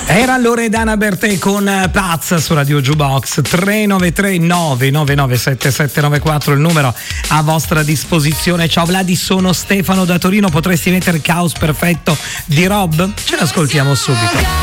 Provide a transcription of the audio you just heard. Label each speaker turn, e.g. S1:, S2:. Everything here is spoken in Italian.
S1: Era Loredana Bertè con Paz su Radio Jukebox. 393 999 7794 il numero a vostra disposizione. Ciao Vladi, sono Stefano da Torino, potresti mettere Caos Perfetto di Rob? Ce l'ascoltiamo subito.